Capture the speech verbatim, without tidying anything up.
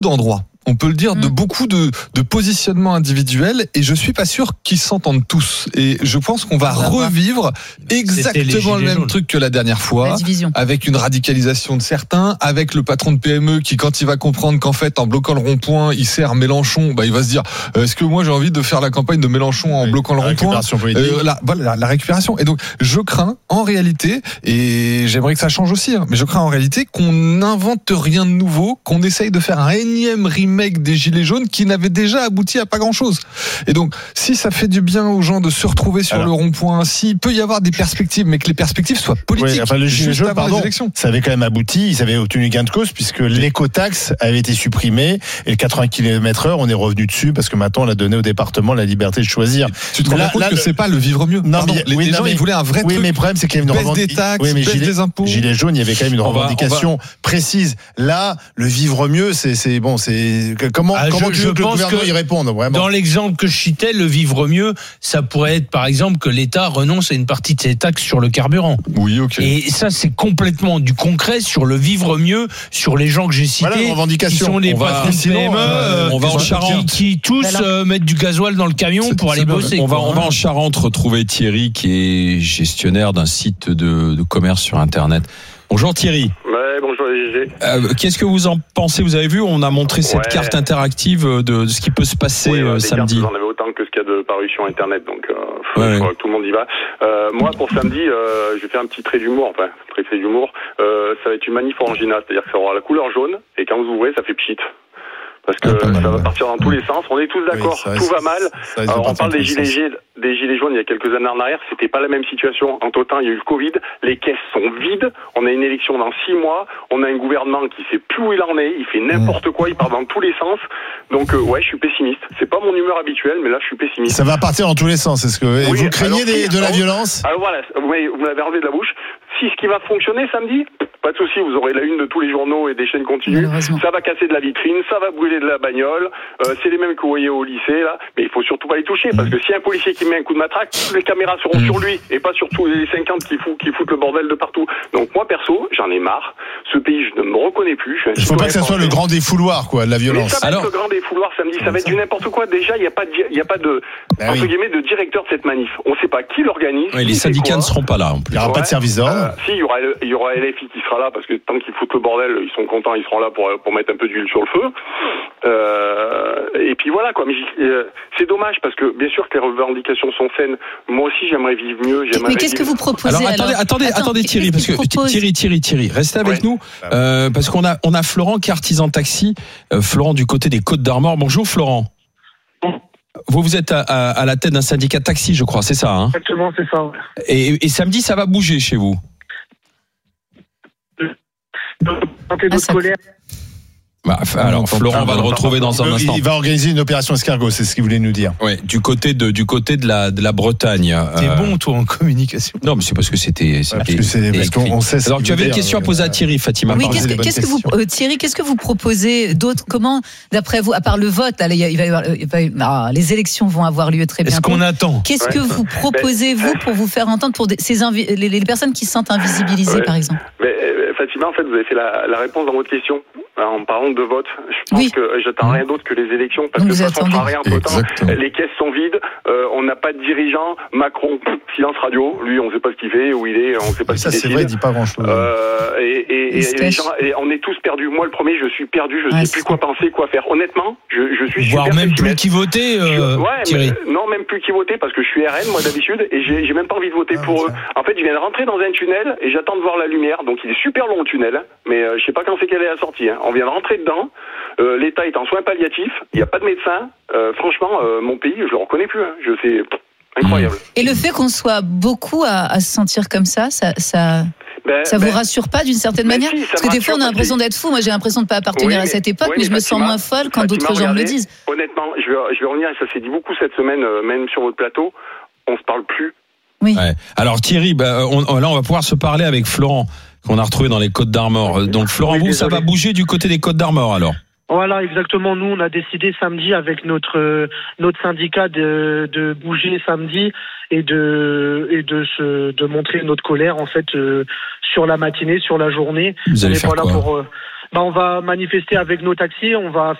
d'endroits. On peut le dire, mmh. de beaucoup de, de positionnements individuels, et je suis pas sûr qu'ils s'entendent tous. Et je pense qu'on va revivre exactement le même jaunes. truc que la dernière fois, la avec une radicalisation de certains, avec le patron de P M E qui, quand il va comprendre qu'en fait, en bloquant le rond-point, il sert Mélenchon, bah il va se dire, est-ce que moi j'ai envie de faire la campagne de Mélenchon en oui, bloquant le rond-point euh, la, voilà, la, la récupération. Et donc, je crains en réalité, et j'aimerais que ça change aussi, hein, mais je crains en réalité qu'on n'invente rien de nouveau, qu'on essaye de faire un énième remake des Gilets jaunes qui n'avait déjà abouti à pas grand-chose. Et donc, si ça fait du bien aux gens de se retrouver sur Alors, le rond-point, s'il peut y avoir des perspectives, mais que les perspectives soient politiques, oui, enfin, le Gilet jaune, pardon, ça avait quand même abouti, ils avaient obtenu gain de cause puisque l'écotaxe avait été supprimée et le quatre-vingts kilomètres heure, on est revenu dessus parce que maintenant on a donné au département la liberté de choisir. Tu te rends compte que le... c'est pas le vivre mieux. Non, pardon, mais les, oui, les non, gens mais, ils voulaient un vrai oui, truc. mais le problème c'est qu'il y avait une revendication. Baisse des taxes, oui, mais baisse gilet, des impôts. Gilet jaune, il y avait quand même une on revendication va, va... précise. Là, le vivre mieux, c'est, c'est bon, c'est comment ah, comment je, tu veux je que le gouvernement que y réponde vraiment. Dans l'exemple que je citais, le vivre mieux, ça pourrait être par exemple que l'État renonce à une partie de ses taxes sur le carburant. Oui, ok. Et ça, c'est complètement du concret sur le vivre mieux, sur les gens que j'ai cités, voilà, revendication. qui sont les patrons de P M E, euh, on va en Charente, qui, qui tous euh, mettent du gasoil dans le camion c'est, pour aller bosser. On va, on va en Charente retrouver Thierry, qui est gestionnaire d'un site de, de commerce sur Internet. Bonjour Thierry. Ouais, bonjour G G. Euh, qu'est-ce que vous en pensez ? Vous avez vu, on a montré cette ouais. carte interactive de, de ce qui peut se passer oui, euh, des samedi. Cartes, vous en avez autant que ce qu'il y a de paru sur Internet, donc euh, faut, ouais, faut ouais. que tout le monde y va. Euh, moi, pour samedi, euh, je vais faire un petit trait d'humour, enfin, trait d'humour. Euh, ça va être une manif orangina, c'est-à-dire que ça aura la couleur jaune, et quand vous ouvrez, ça fait pchit. Parce que ah, mal, ça va ouais. partir dans tous les sens. On est tous d'accord, oui, tout va mal. Ça, ça, Alors, on parle des gilets, des gilets jaunes il y a quelques années en arrière. C'était pas la même situation. En tout temps, il y a eu le Covid. Les caisses sont vides. On a une élection dans six mois. On a un gouvernement qui sait plus où il en est. Il fait n'importe quoi. Il part dans tous les sens. Donc, euh, ouais, je suis pessimiste. C'est pas mon humeur habituelle, mais là, je suis pessimiste. Ça va partir dans tous les sens. Est-ce que oui, vous craignez des, de la violence ? Alors voilà, vous m'avez enlevé de la bouche. Si ce qui va fonctionner samedi, pas de souci, vous aurez la une de tous les journaux et des chaînes continues. Ça va casser de la vitrine, ça va brûler de la bagnole. Euh, c'est les mêmes que vous voyez au lycée là, mais il faut surtout pas les toucher parce que s'il y a un policier qui met un coup de matraque, toutes les caméras seront mmh. sur lui et pas sur tous les cinquante qui foutent, qui foutent le bordel de partout. Donc moi perso, j'en ai marre. Ce pays, je ne me reconnais plus. Il faut pas que ça soit le grand défouloir quoi, de la violence. Mais ça va Alors... être le grand défouloir samedi. Ça va être du n'importe quoi. Déjà, il y a pas, de, il y a pas de bah entre oui. guillemets de directeur de cette manif. On sait pas qui l'organise. Ouais, les syndicats ne seront pas là. En plus. Il y aura ouais. pas de service d'ordre. Euh, si, il y aura, il y aura L F I qui sera là parce que tant qu'ils foutent le bordel, ils sont contents, ils seront là pour pour mettre un peu d'huile sur le feu. Euh, et puis voilà quoi. Mais euh, c'est dommage parce que bien sûr que les revendications sont saines. Moi aussi, j'aimerais vivre mieux. J'aimerais mais qu'est-ce vivre... que vous proposez alors, attendez, alors attendez, Attends, attendez Thierry, parce que propose... Thierry, Thierry, Thierry, restez avec ouais. nous euh, parce qu'on a on a Florent qui est artisan taxi. Euh, Florent du côté des Côtes d'Armor. Bonjour Florent. Vous, vous êtes à, à, à la tête d'un syndicat taxi, je crois, c'est ça hein Exactement, c'est ça. Ouais. Et, et samedi, ça va bouger chez vous. Ah, ça... colère. Bah, alors Florent va le retrouver dans un instant. Il va organiser une opération escargot, c'est ce qu'il voulait nous dire. Ouais, du côté de du côté de la de la Bretagne. T'es euh... bon toi en communication. Non, mais c'est parce que c'était. Ouais, parce que c'est parce qu'on sait. Alors tu avais une question à poser à Thierry, Fatima. Oui, qu'est-ce que, qu'est-ce que vous euh, Thierry, qu'est-ce que vous proposez d'autre ? Comment, d'après vous, à part le vote, là, il va y avoir, il va y avoir ah, les élections vont avoir lieu très bientôt. Est-ce qu'on attend ? Qu'est-ce ouais. que vous proposez vous pour vous faire entendre pour des, ces invi- les, les personnes qui se sentent invisibilisées, ouais. par exemple ? Mais Fatima, en fait, vous avez fait la, la réponse dans votre question. En parlant de vote, je pense oui. que j'attends rien d'autre que les élections parce Donc que ça ne fera rien entre temps. Les caisses sont vides, euh, on n'a pas de dirigeant. Macron, silence radio. Lui, on ne sait pas ce qu'il fait, où il est, on ne sait pas ce qu'il décide. Ça, c'est vrai, il dit pas grand-chose. Euh, et, et, et, et, les gens, et on est tous perdus. Moi, le premier, je suis perdu. Je ne ouais, sais plus quoi penser, quoi faire. Honnêtement, je, je suis Voire super même plus qui voter, euh, ouais, Thierry. Mais, non, même plus qui voter parce que je suis R N, moi d'habitude, et j'ai, j'ai même pas envie de voter ah, pour eux. En fait, je viens de rentrer dans un tunnel et j'attends de voir la lumière. Donc, il est super long le tunnel, mais euh, je sais pas quand c'est qu'elle est à la sortie. Hein. On vient de rentrer dedans. Euh, L'État est en soins palliatifs, il n'y a pas de médecin. Euh, franchement, euh, mon pays, je le reconnais plus. Hein. Je sais, pff, incroyable. Et le fait qu'on soit beaucoup à, à se sentir comme ça, ça, ça, ben, ça ben, vous rassure pas d'une certaine ben manière si, parce que des fois, on a l'impression d'être fou. Moi, j'ai l'impression de ne pas appartenir oui, à cette époque, oui, mais, mais je me sens moins folle quand d'autres gens me le disent. Honnêtement, je vais, je vais revenir. Ça s'est dit beaucoup cette semaine, euh, même sur votre plateau. On se parle plus. Oui. Ouais. Alors Thierry, bah, on, là, on va pouvoir se parler avec Florent qu'on a retrouvé dans les Côtes d'Armor. Donc Florent, oui, vous, désolé. Ça va bouger du côté des Côtes d'Armor alors ? Voilà, exactement. Nous, on a décidé samedi avec notre euh, notre syndicat de de bouger samedi et de et de se de montrer notre colère en fait euh, sur la matinée, sur la journée. Vous allez on faire est pas quoi ? là pour euh, bah, on va manifester avec nos taxis, on va